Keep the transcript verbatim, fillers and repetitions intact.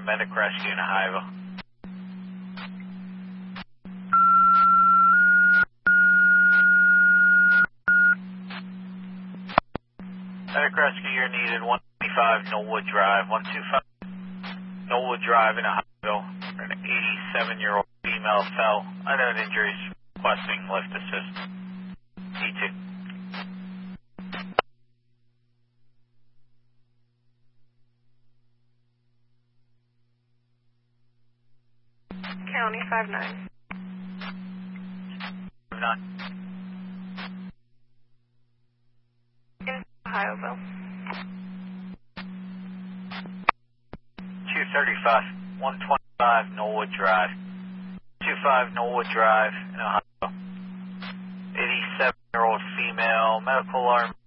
medic rescue in Ohio. Medic rescue, you're needed. one twenty-five Knollwood Drive. one twenty-five Knollwood Drive in Ohio. An eighty-seven-year-old female fell. Unknown injuries. Requesting lift assist. E two. County five nine. nine. In Ohioville. two thirty-five one twenty-five Knollwood Drive. two five Knollwood Drive in Ohio. eighty-seven-year-old female. Medical alarm